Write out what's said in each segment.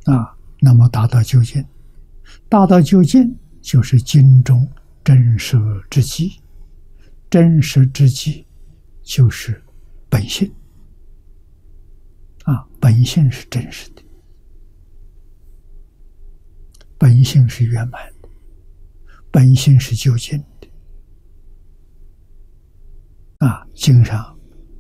那么达到究竟，达到究竟就是经中真实之际，真实之际就是本性本性是真实的，本性是圆满的，本性是究竟的经上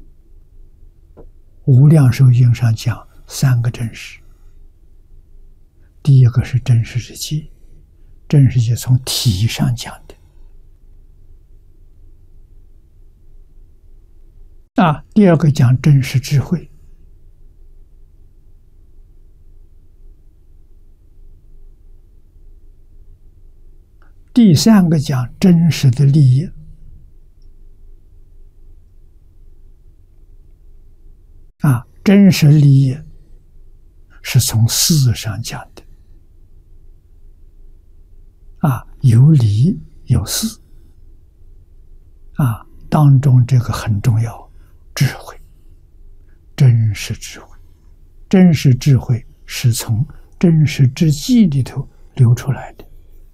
无量寿经上讲三个真实。第一个是真实之际，真实就从体上讲的第二个讲真实智慧，第三个讲真实的利益真实利益是从事上讲的有理有事当中这个很重要，智慧，真实智慧，真实智慧是从真实之际里头流出来的，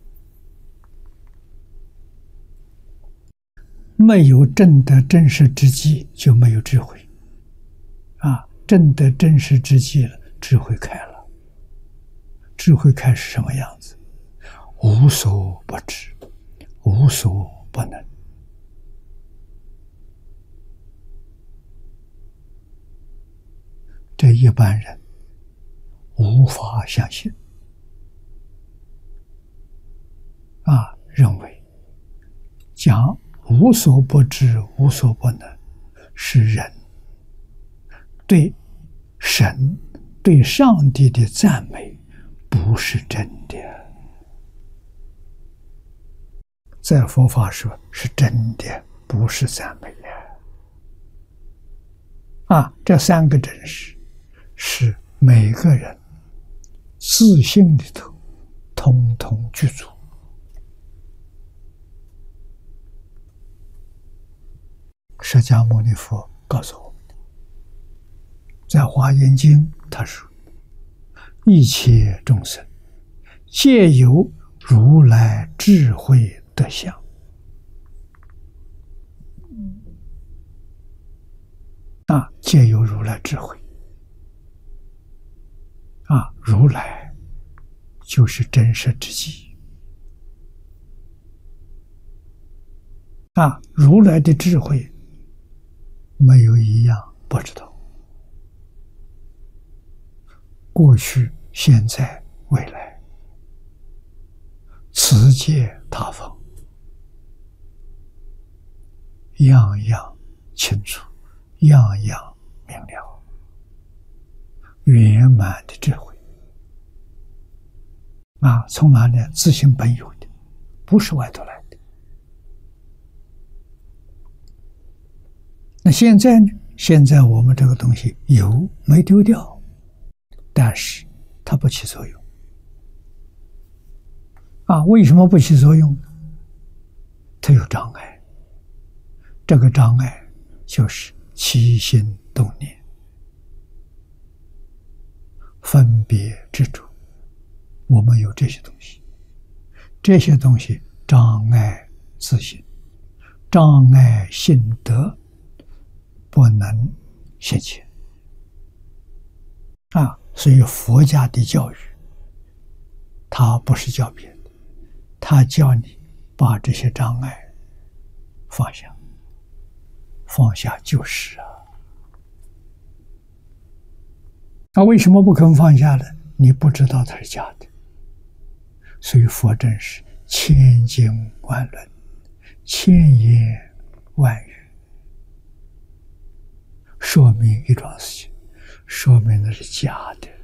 没有证得真实之际就没有智慧证得真实之际了，智慧开了。智慧开是什么样子？无所不知，无所不能。这一般人无法相信认为讲无所不知无所不能是人对神对上帝的赞美，不是真的。在佛法说是真的，不是赞美这三个真实是每个人自信里头通通具足。释迦牟尼佛告诉我们，在《华严经》他说：“一切众生皆有如来智慧德相。”皆有如来智慧如来就是真实之际如来的智慧没有一样不知道，过去、现在、未来，此界他方，样样清楚，样样明了，圆满的智慧从哪里？自性本有的，不是外头来的。那现在呢？现在我们这个东西有没丢掉，但是它不起作用为什么不起作用呢？它有障碍，这个障碍就是起心动念、分别执着，我们有这些东西，这些东西障碍自信，障碍心德，不能现前所以佛家的教育，他不是教别的，他教你把这些障碍放下，放下就是为什么不肯放下呢？你不知道它是假的。所以佛真是千经万论，千言万语，说明一桩事情，说明那是假的。